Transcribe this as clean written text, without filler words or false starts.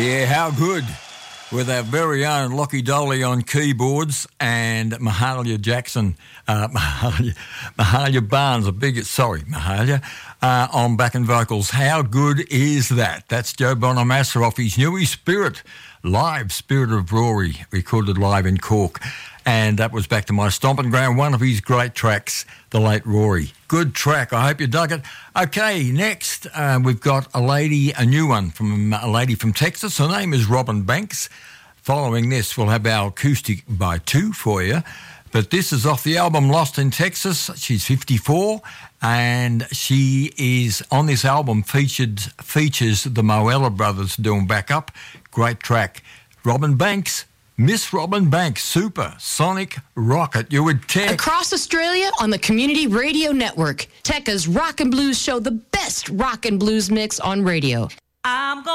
Yeah, how good. With our very own Lockie Doley on keyboards and Mahalia Jackson, Mahalia Barnes, Mahalia, on backing vocals. How good is that? That's Joe Bonamassa off his newie Spirit, live, Spirit of Rory, recorded live in Cork. And that was Back to My Stomping Ground, one of his great tracks, the late Rory. Good track. I hope you dug it. Okay, next we've got a new one from a lady from Texas. Her name is Robin Banks. Following this, we'll have our Acoustic by Two for you. But this is off the album Lost in Texas. She's 54, and she is on this album features the Moella brothers doing backup. Great track. Robin Banks. Miss Robin Banks, Super Sonic Rocket. You would Tech. Across Australia on the Community Radio Network. Tekka's Rock and Blues show, the best rock and blues mix on radio.